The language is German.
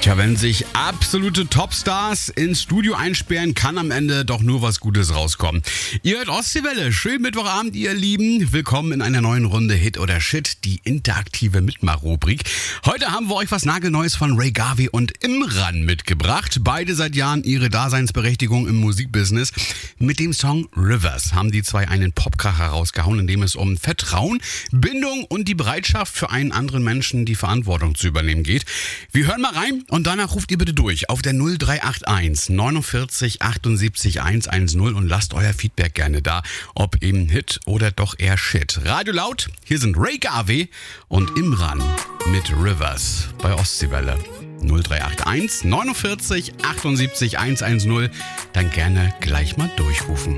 Tja, wenn sich absolute Topstars ins Studio einsperren, kann am Ende doch nur was Gutes rauskommen. Ihr hört Ostseewelle. Schönen Mittwochabend, ihr Lieben. Willkommen in einer neuen Runde Hit oder Shit, die interaktive Mitmachrubrik. Heute haben wir euch was Nagelneues von Ray Garvey und Imran mitgebracht. Beide seit Jahren ihre Daseinsberechtigung im Musikbusiness. Mit dem Song Rivers haben die zwei einen Popkracher rausgehauen, in dem es um Vertrauen, Bindung und die Bereitschaft für einen anderen Menschen die Verantwortung zu übernehmen geht. Wir hören mal rein. Und danach ruft ihr bitte durch auf der 0381 49 78 110 und lasst euer Feedback gerne da, ob eben Hit oder doch eher Shit. Radio laut, hier sind Ray Garvey und Imran mit Rivers bei Ostseewelle. 0381 49 78 110, dann gerne gleich mal durchrufen.